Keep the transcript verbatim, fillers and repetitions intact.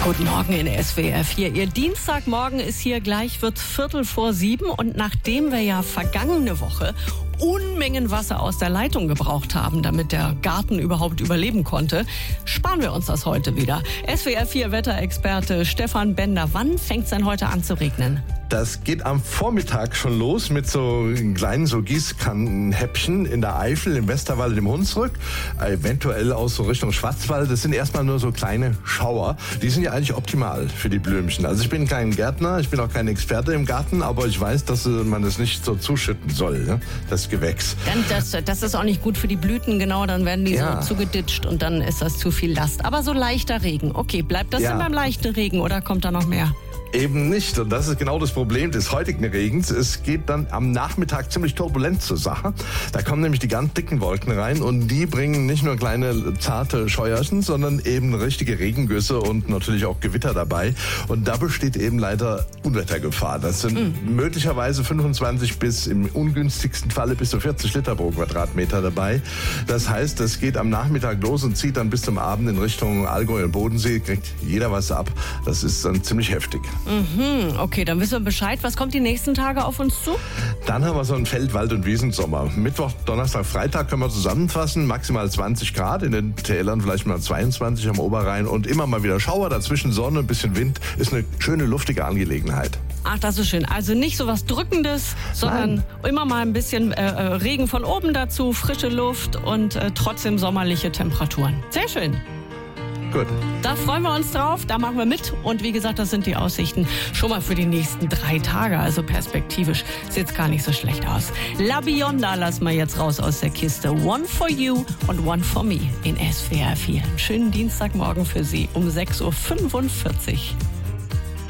Guten Morgen in S W R vier. Ihr Dienstagmorgen ist hier, gleich wird Viertel vor sieben. Und nachdem wir ja vergangene Woche Unmengen Wasser aus der Leitung gebraucht haben, damit der Garten überhaupt überleben konnte, sparen wir uns das heute wieder. S W R vier Wetterexperte Stefan Bender, wann fängt es denn heute an zu regnen? Das geht am Vormittag schon los mit so kleinen so Gießkannenhäppchen in der Eifel, im Westerwald, im Hunsrück, eventuell aus so Richtung Schwarzwald. Das sind erstmal nur so kleine Schauer. Die sind ja eigentlich optimal für die Blümchen. Also ich bin kein Gärtner, ich bin auch kein Experte im Garten, aber ich weiß, dass man das nicht so zuschütten soll, ne? Das Gewächs. Dann das, das ist auch nicht gut für die Blüten, genau, dann werden die ja so zugeditscht und dann ist das zu viel Last. Aber so leichter Regen, okay, bleibt das ja denn beim leichten Regen oder kommt da noch mehr? Eben nicht. Und das ist genau das Problem des heutigen Regens. Es geht dann am Nachmittag ziemlich turbulent zur Sache. Da kommen nämlich die ganz dicken Wolken rein und die bringen nicht nur kleine zarte Scheuerchen, sondern eben richtige Regengüsse und natürlich auch Gewitter dabei. Und da besteht eben leider Unwettergefahr. Das sind mhm. möglicherweise fünfundzwanzig bis im ungünstigsten Falle bis zu vierzig Liter pro Quadratmeter dabei. Das heißt, es geht am Nachmittag los und zieht dann bis zum Abend in Richtung Allgäu und Bodensee. Kriegt jeder was ab. Das ist dann ziemlich heftig. Mhm, okay, dann wissen wir Bescheid. Was kommt die nächsten Tage auf uns zu? Dann haben wir so einen Feld-, Wald- und Wiesensommer. Mittwoch, Donnerstag, Freitag können wir zusammenfassen. Maximal zwanzig Grad, in den Tälern vielleicht mal zweiundzwanzig am Oberrhein. Und immer mal wieder Schauer, dazwischen Sonne, ein bisschen Wind. Ist eine schöne, luftige Angelegenheit. Ach, das ist schön. Also nicht so was Drückendes, sondern Nein. immer mal ein bisschen äh, Regen von oben dazu, frische Luft und äh, trotzdem sommerliche Temperaturen. Sehr schön. Gut. Da freuen wir uns drauf, da machen wir mit. Und wie gesagt, das sind die Aussichten schon mal für die nächsten drei Tage. Also perspektivisch sieht es gar nicht so schlecht aus. La Bionda lassen wir jetzt raus aus der Kiste. One for you und one for me in S W R vier. Schönen Dienstagmorgen für Sie um sechs Uhr fünfundvierzig.